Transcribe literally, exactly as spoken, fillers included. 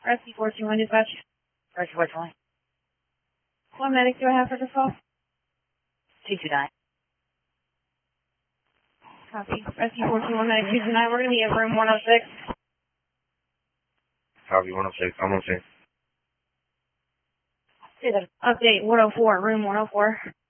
Rescue four two one dispatch. Rescue four two one. What medic do I have for this call? two two nine. Copy. Rescue four two one, medic two two nine. We're going to be at room one oh six. Copy one oh six. I'm on six. Update one oh four, room one oh four.